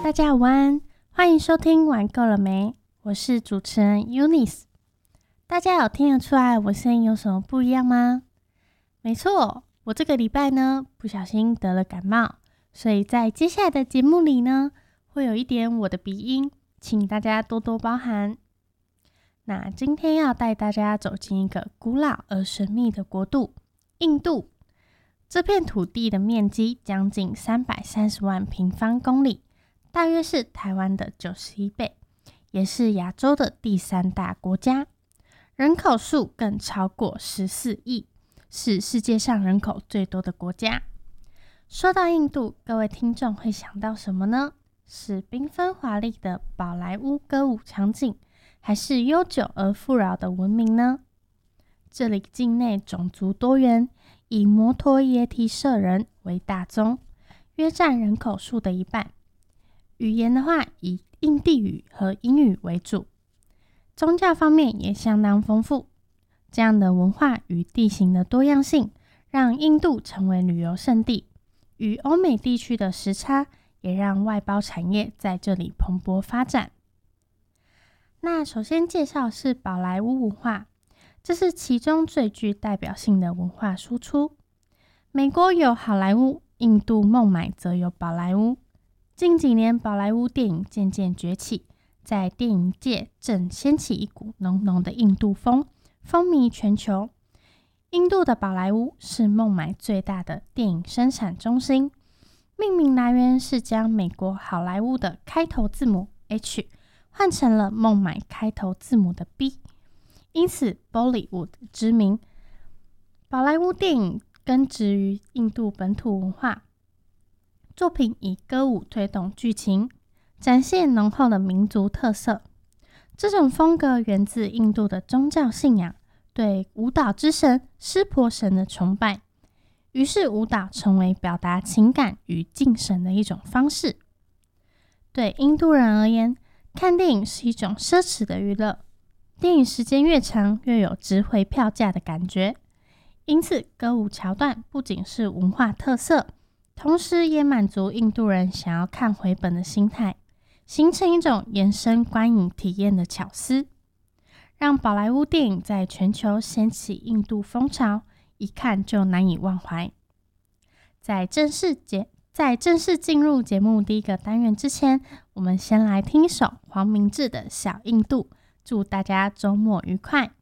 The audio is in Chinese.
大家午安，欢迎收听玩够了没？我是主持人 Eunice。大家有听得出来我声音有什么不一样吗？没错，我这个礼拜呢不小心得了感冒，所以在接下来的节目里呢会有一点我的鼻音，请大家多多包涵。那今天要带大家走进一个古老而神秘的国度——印度。这片土地的面积将近330万平方公里，大约是台湾的91倍，也是亚洲的第3大国家，人口数更超过14亿，是世界上人口最多的国家。说到印度，各位听众会想到什么呢？是缤纷华丽的宝莱坞歌舞场景，还是悠久而富饶的文明呢？这里境内种族多元，以摩托耶梯社人为大宗，约占人口数的一半。语言的话，以印地语和英语为主。宗教方面也相当丰富。这样的文化与地形的多样性，让印度成为旅游胜地。与欧美地区的时差，也让外包产业在这里蓬勃发展。那首先介绍是宝莱坞文化，这是其中最具代表性的文化输出。美国有好莱坞，印度孟买则有宝莱坞。近几年宝莱坞电影渐渐崛起，在电影界正掀起一股浓浓的印度风，风靡全球。印度的宝莱坞是孟买最大的电影生产中心，命名来源是将美国好莱坞的开头字母 H 换成了孟买开头字母的 B， 因此 Bollywood 之名。宝莱坞电影根植于印度本土文化，作品以歌舞推动剧情，展现浓厚的民族特色。这种风格源自印度的宗教信仰，对舞蹈之神湿婆神的崇拜，于是舞蹈成为表达情感与敬神的一种方式。对印度人而言，看电影是一种奢侈的娱乐，电影时间越长，越有值回票价的感觉。因此，歌舞桥段不仅是文化特色，同时也满足印度人想要看回本的心态，形成一种延伸观影体验的巧思，让宝莱坞电影在全球掀起印度风潮，一看就难以忘怀。在正式进入节目第一个单元之前，我们先来听一首黄明志的《小印度》，祝大家周末愉快。